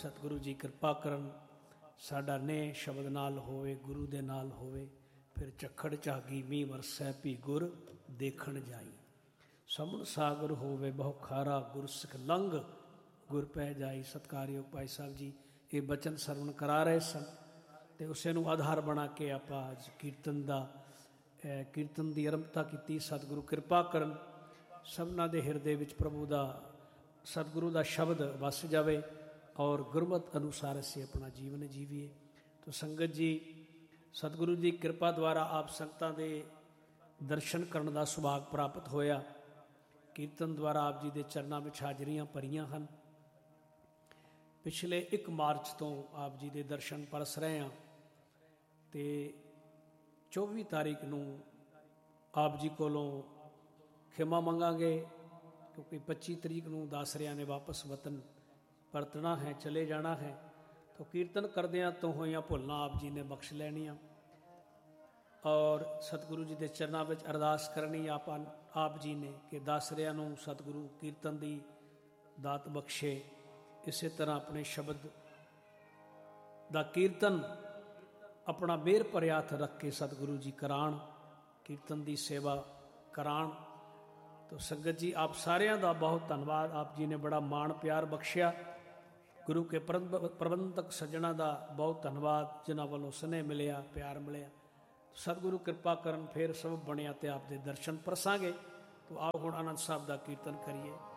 ਸਤਿਗੁਰੂ ਜੀ ਕਿਰਪਾ ਕਰਨ, ਸਾਡਾ ਨੇਹ ਸ਼ਬਦ ਨਾਲ ਹੋਵੇ, ਗੁਰੂ ਦੇ ਨਾਲ ਹੋਵੇ। ਫਿਰ ਝੱਖੜ ਝਾਗੀ ਮੀਂਹ ਵਰਸੈ ਭੀ ਗੁਰ ਦੇਖਣ ਜਾਈ। ਸਮਣ ਸਾਗਰ ਹੋਵੇ ਬਹੁ ਖਾਰਾ, ਗੁਰ ਸਿੱਖ ਲੰਘ ਗੁਰ ਪੈ ਜਾਈ। ਸਤਿਕਾਰਯੋਗ ਭਾਈ ਸਾਹਿਬ ਜੀ ਇਹ ਬਚਨ ਸਰਵਣ ਕਰਾ ਰਹੇ ਸਨ ਅਤੇ ਉਸੇ ਨੂੰ ਆਧਾਰ ਬਣਾ ਕੇ ਆਪਾਂ ਅੱਜ ਕੀਰਤਨ ਦੀ ਆਰੰਭਤਾ ਕੀਤੀ। ਸਤਿਗੁਰੂ ਕਿਰਪਾ ਕਰਨ, ਸਭਨਾਂ ਦੇ ਹਿਰਦੇ ਵਿੱਚ ਪ੍ਰਭੂ ਦਾ, ਸਤਿਗੁਰੂ ਦਾ ਸ਼ਬਦ ਵਸ ਜਾਵੇ ਔਰ ਗੁਰਮਤਿ ਅਨੁਸਾਰ ਅਸੀਂ ਆਪਣਾ ਜੀਵਨ ਜੀਵੀਏ। ਤੋ ਸੰਗਤ ਜੀ, ਸਤਿਗੁਰੂ ਦੀ ਕਿਰਪਾ ਦੁਆਰਾ ਆਪ ਸੰਗਤਾਂ ਦੇ ਦਰਸ਼ਨ ਕਰਨ ਦਾ ਸੁਭਾਗ ਪ੍ਰਾਪਤ ਹੋਇਆ। ਕੀਰਤਨ ਦੁਆਰਾ ਆਪ ਜੀ ਦੇ ਚਰਨਾਂ ਵਿੱਚ ਹਾਜ਼ਰੀਆਂ ਭਰੀਆਂ ਹਨ। ਪਿਛਲੇ 1 ਮਾਰਚ ਤੋਂ ਆਪ ਜੀ ਦੇ ਦਰਸ਼ਨ ਪਰਸ ਰਹੇ ਹਾਂ ਅਤੇ 24 ਤਾਰੀਖ ਨੂੰ ਆਪ ਜੀ ਕੋਲੋਂ ਖਿਮਾ ਮੰਗਾਂਗੇ, ਕਿਉਂਕਿ 25 ਤਰੀਕ ਨੂੰ ਦਾਸਰਿਆਂ ਨੇ ਵਾਪਸ ਵਤਨ ਪਰਤਣਾ ਹੈ, ਚਲੇ ਜਾਣਾ ਹੈ। ਤਾਂ ਕੀਰਤਨ ਕਰਦਿਆਂ ਤੋਂ ਹੋਈਆਂ ਭੁੱਲਾਂ ਆਪ ਜੀ ਨੇ ਬਖਸ਼ ਲੈਣੀਆਂ ਔਰ ਸਤਿਗੁਰੂ ਜੀ ਦੇ ਚਰਨਾਂ ਵਿੱਚ ਅਰਦਾਸ ਕਰਨੀ ਆਪ ਜੀ ਨੇ ਕਿ ਦਾਸਰਿਆਂ ਨੂੰ ਸਤਿਗੁਰੂ ਕੀਰਤਨ ਦੀ ਦਾਤ ਬਖਸ਼ੇ। ਇਸੇ ਤਰ੍ਹਾਂ ਆਪਣੇ ਸ਼ਬਦ ਦਾ ਕੀਰਤਨ ਆਪਣਾ ਮਿਹਰ ਭਰਿਆ ਹੱਥ ਰੱਖ ਕੇ ਸਤਿਗੁਰੂ ਜੀ ਕਰਾਉਣ, ਕੀਰਤਨ ਦੀ ਸੇਵਾ ਕਰਾਉਣ। ਤੋ ਸੰਗਤ ਜੀ, ਆਪ ਸਾਰਿਆਂ ਦਾ ਬਹੁਤ ਧੰਨਵਾਦ। ਆਪ ਜੀ ਨੇ ਬੜਾ ਮਾਣ ਪਿਆਰ ਬਖਸ਼ਿਆ। ਗੁਰੂ ਕੇ ਪ੍ਰਬੰਧਕ ਸੱਜਣਾ ਦਾ ਬਹੁਤ ਧੰਨਵਾਦ, ਜਿਨ੍ਹਾਂ ਵੱਲੋਂ ਸਨੇਹ ਮਿਲਿਆ, ਪਿਆਰ ਮਿਲਿਆ। ਸਤਿਗੁਰੂ ਕਿਰਪਾ ਕਰਨ, ਫਿਰ ਸਭ ਬਣਿਆ ਅਤੇ ਆਪ ਦੇ ਦਰਸ਼ਨ ਪਰਸਾਂਗੇ। ਤੋ ਆਓ ਹੁਣ ਆਨੰਦ ਸਾਹਿਬ ਦਾ ਕੀਰਤਨ ਕਰੀਏ।